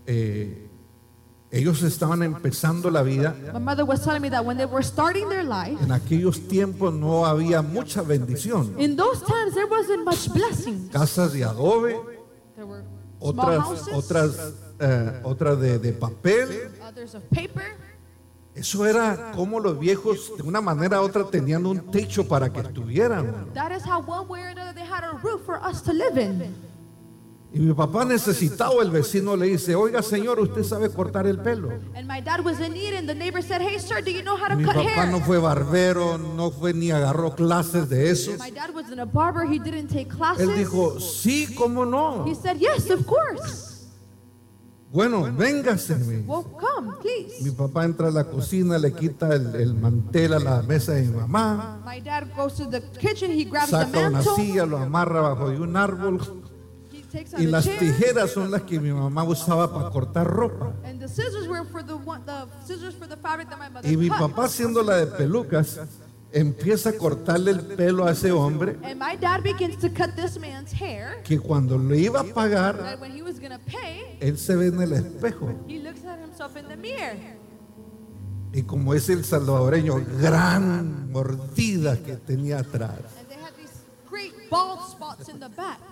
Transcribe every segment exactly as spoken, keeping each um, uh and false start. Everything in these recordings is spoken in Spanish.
eh, ellos estaban empezando la vida. My mother was telling me that when they were starting their life, En aquellos tiempos no había mucha bendición. in those times there wasn't much blessing. Casas de adobe, There were small otras, houses, otras, eh, otras de, de papel. others of paper. Eso era como los viejos de una manera u otra tenían un techo para que estuvieran. That is how one way or another they had a roof for us to live in. Y mi papá necesitaba, el vecino le dice, oiga señor, ¿usted sabe cortar el pelo? And my dad was in need, and the neighbor said, "Hey sir, do you know how to Mi cut papá hair?" no fue barbero, no fue ni agarró clases de eso. My dad wasn't a barber, he didn't take classes. Él dijo, sí, ¿cómo no? He said, "Yes, of course." Bueno, véngase. me Well, dice. come, please. Mi papá entra a la cocina, le quita el, el mantel a la mesa de mi mamá, My dad goes to the kitchen, he grabs the saca una mantle, silla, lo amarra bajo de un árbol. he takes out Y a las chair, tijeras son las que mi mamá usaba para cortar ropa. and the scissors were for the one, the scissors for the fabric that my mother Y mi cut. papá, haciendo la de pelucas, empieza a cortarle el pelo a ese hombre, And my dad begins to cut this man's hair, que cuando le iba a pagar, that when he was gonna pay, él se ve en el espejo. he looks at himself in the mirror. Y como es el salvadoreño, gran mordida que tenía atrás. And they had these great bald spots in the back.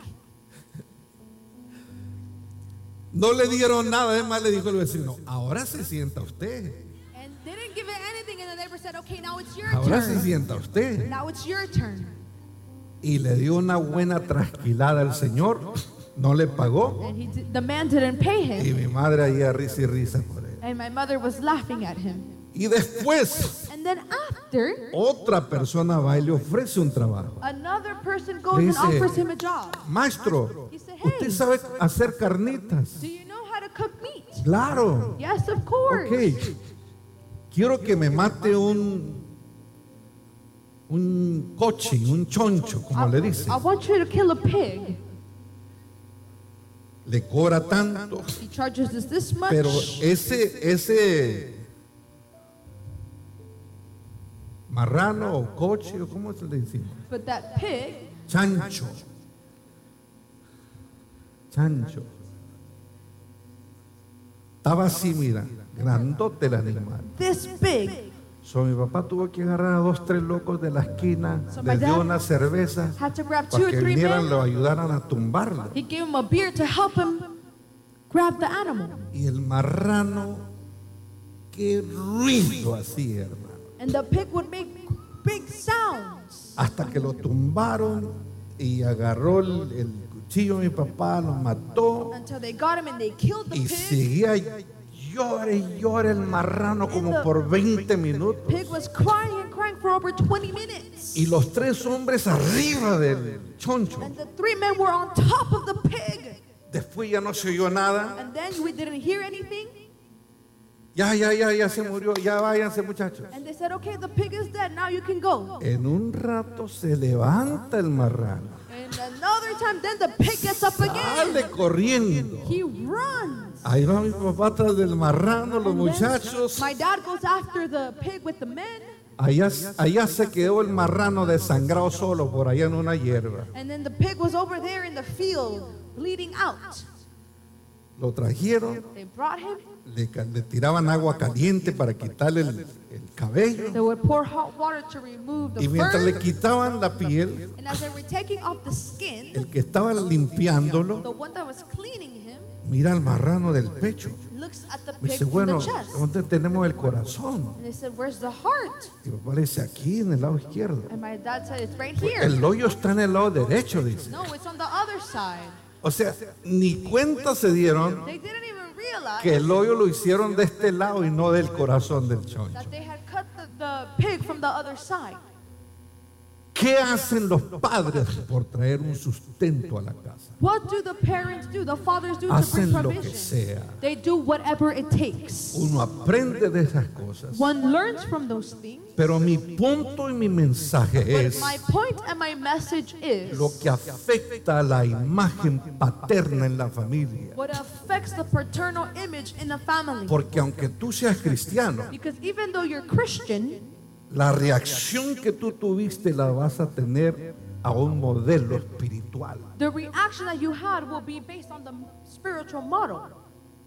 No le dieron nada, además le dijo el vecino, ahora se sienta usted, And they didn't give it anything, and the neighbor said, "Okay, now it's your ahora se turn. sienta usted. Now it's your turn." Y le dio una buena trasquilada al señor, no le pagó, And he did, the man didn't pay y him, mi madre ahí a risa y risa por él. and my mother was laughing at him. Y después, And then after, otra persona va y le ofrece un trabajo. another person goes Le and dice, offers him a job. Maestro, He said, ¿usted "Hey, sabe hacer carnitas? do you know how to cook meat?" Claro. Yes, of course. Ok. Quiero que me mate un un coche, un choncho, como le dice. I want you to kill a pig. Le cobra tanto, He charges us this much. pero ese ese marrano o coche, o cómo se le dice, But that pig, chancho, chancho, estaba así, mira, grandote el animal. this big, So, mi papá tuvo que agarrar a dos, tres locos de la esquina, So les my dio dad una cerveza had to grab two para or que three vinieran, men. lo ayudaran a tumbarlo. He gave him a beer to help him grab the animal. Y el marrano, qué ruido hacía, hermano. And the pig would make big sounds. Hasta que lo tumbaron y agarró el, el cuchillo mi papá, lo mató Until they got him and they killed the y pig. seguía llore y llore el marrano como por veinte minutos. Pig was crying and crying for over twenty minutes. Y los tres hombres arriba del choncho. And the three men were on top of the pig. Después ya no se oyó nada. And then we didn't hear anything. Ya, ya, ya, ya se murió. Ya váyanse, muchachos. And they said, "Okay, the pig is dead. Now you can go." En un rato se levanta el marrano. And another time, then the pig gets up again. Sale corriendo. He runs. Ahí va mi papá tras del marrano, los And then muchachos. my dad goes after the pig with the men. Allá, allá se quedó el marrano desangrado solo por allá en una hierba. And then the pig was over there in the field, bleeding out. Lo trajeron, They brought him. le, ca- le tiraban agua caliente para quitarle el, el cabello. They would pour hot water to remove the Y mientras le fur. quitaban la piel, And as they were taking off the skin, el que estaba limpiándolo, the one that was cleaning him mira al marrano del pecho. looks at the Me pig dice, from bueno, the chest. ¿dónde tenemos el corazón? And they said, "Where's the heart?" Y mi papá le dice, aquí en el lado izquierdo. And my dad said, "It's right here." El hoyo está en el lado derecho, dice. No, it's on the other side. O sea, ni cuenta se dieron They didn't even realize que el hoyo lo hicieron de este lado y no del corazón del choncho. that they had cut the, the pig from the other side. ¿Qué hacen los padres por traer un sustento a la casa? What do the parents do? The fathers do to Hacen bring lo que provision. sea. They do whatever it takes. Uno aprende de esas cosas. One learns from those things. Pero mi punto y mi mensaje But es my point and my message is lo que afecta a la imagen paterna en la familia. what affects the paternal image in a family. Porque aunque tú seas cristiano, Because even though you're Christian, la reacción que tú tuviste la vas a tener a un modelo espiritual. the reaction that you had will be based on the spiritual model.